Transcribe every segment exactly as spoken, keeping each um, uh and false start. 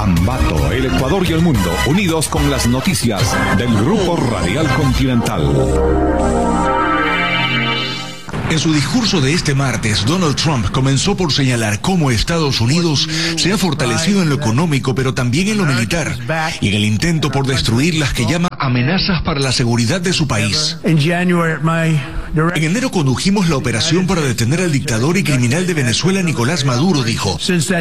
Ambato, el Ecuador y el mundo, unidos con las noticias del Grupo Radial Continental. En su discurso de este martes, Donald Trump comenzó por señalar cómo Estados Unidos se ha fortalecido en lo económico, pero también en lo militar, y en el intento por destruir las que llama amenazas para la seguridad de su país. En enero condujimos la operación para detener al dictador y criminal de Venezuela, Nicolás Maduro, dijo.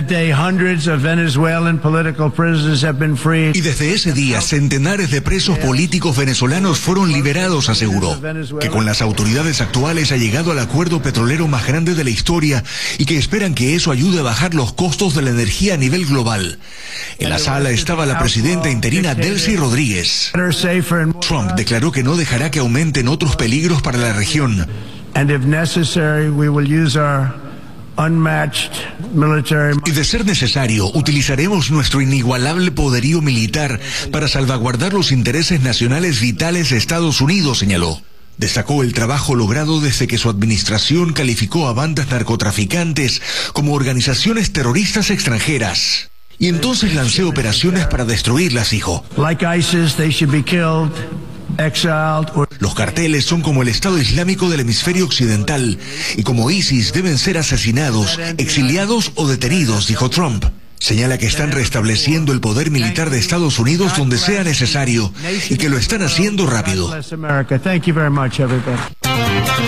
Y desde ese día, centenares de presos políticos venezolanos fueron liberados, aseguró. Que con las autoridades actuales ha llegado al acuerdo petrolero más grande de la historia y que esperan que eso ayude a bajar los costos de la energía a nivel global. En la sala estaba la presidenta interina Delcy Rodríguez. Trump declaró que no dejará que aumenten otros peligros para la región. Y de ser necesario, utilizaremos nuestro inigualable poderío militar para salvaguardar los intereses nacionales vitales de Estados Unidos, señaló. Destacó el trabajo logrado desde que su administración calificó a bandas narcotraficantes como organizaciones terroristas extranjeras. Y entonces lancé operaciones para destruirlas, dijo. Los carteles son como el Estado Islámico del hemisferio occidental, y como ISIS deben ser asesinados, exiliados o detenidos, dijo Trump. Señala que están restableciendo el poder militar de Estados Unidos donde sea necesario y que lo están haciendo rápido.